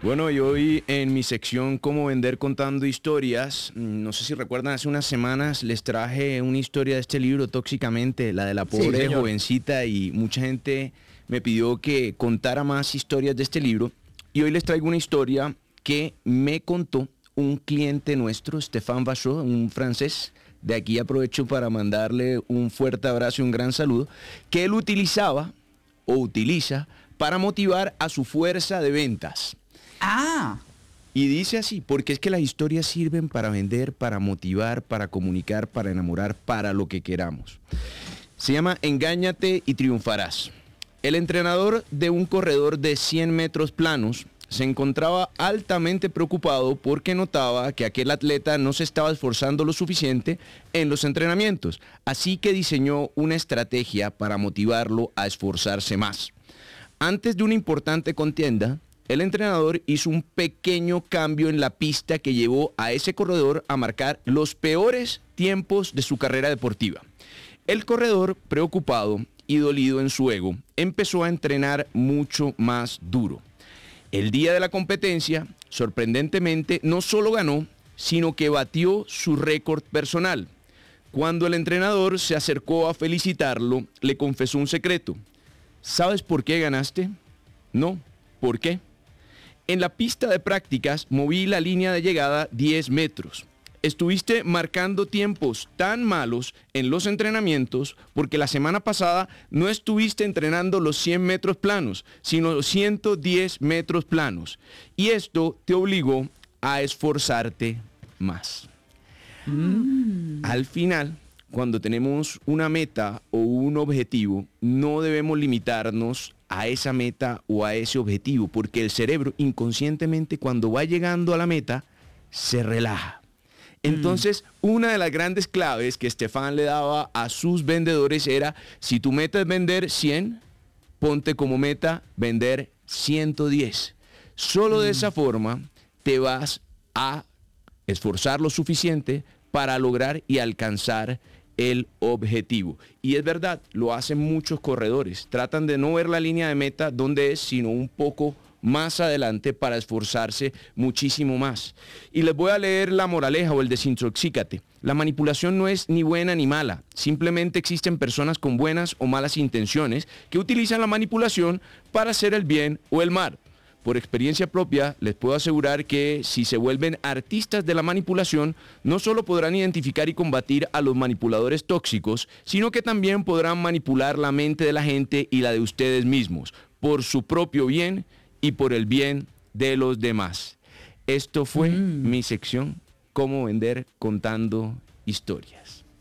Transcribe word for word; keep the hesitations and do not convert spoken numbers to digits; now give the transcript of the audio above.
Bueno, y hoy en mi sección Cómo vender contando historias, no sé si recuerdan, hace unas semanas les traje una historia de este libro, Tóxicamente, la de la pobre señor. jovencita, y mucha gente me pidió que contara más historias de este libro. Y hoy les traigo una historia que me contó un cliente nuestro, Stéphane Vachot, un francés. De aquí aprovecho para mandarle un fuerte abrazo y un gran saludo, que él utilizaba o utiliza para motivar a su fuerza de ventas. Ah, Y dice así, porque es que las historias sirven para vender, para motivar, para comunicar, para enamorar, para lo que queramos. Se llama Engáñate y triunfarás. El entrenador de un corredor de cien metros planos se encontraba altamente preocupado porque notaba que aquel atleta no se estaba esforzando lo suficiente en los entrenamientos, así que diseñó una estrategia para motivarlo a esforzarse más. Antes de una importante contienda, el entrenador hizo un pequeño cambio en la pista que llevó a ese corredor a marcar los peores tiempos de su carrera deportiva. El corredor, preocupado y dolido en su ego, empezó a entrenar mucho más duro. El día de la competencia, sorprendentemente, no solo ganó, sino que batió su récord personal. Cuando el entrenador se acercó a felicitarlo, le confesó un secreto. ¿Sabes por qué ganaste? No. ¿Por qué? En la pista de prácticas moví la línea de llegada diez metros. Estuviste marcando tiempos tan malos en los entrenamientos porque la semana pasada no estuviste entrenando los cien metros planos, sino los ciento diez metros planos. Y esto te obligó a esforzarte más. Mm. Al final, cuando tenemos una meta o un objetivo, no debemos limitarnos a esa meta o a ese objetivo, porque el cerebro inconscientemente cuando va llegando a la meta, se relaja. Entonces, una de las grandes claves que Stéphane le daba a sus vendedores era, si tu meta es vender cien, ponte como meta vender ciento diez. Solo de esa forma te vas a esforzar lo suficiente para lograr y alcanzar el objetivo. Y es verdad, lo hacen muchos corredores. Tratan de no ver la línea de meta donde es, sino un poco más adelante para esforzarse muchísimo más. Y les voy a leer la moraleja o el desintoxícate. La manipulación no es ni buena ni mala. Simplemente existen personas con buenas o malas intenciones que utilizan la manipulación para hacer el bien o el mal. Por experiencia propia, les puedo asegurar que si se vuelven artistas de la manipulación, no solo podrán identificar y combatir a los manipuladores tóxicos, sino que también podrán manipular la mente de la gente y la de ustedes mismos, por su propio bien y por el bien de los demás. Esto fue mm. mi sección, Cómo vender contando historias.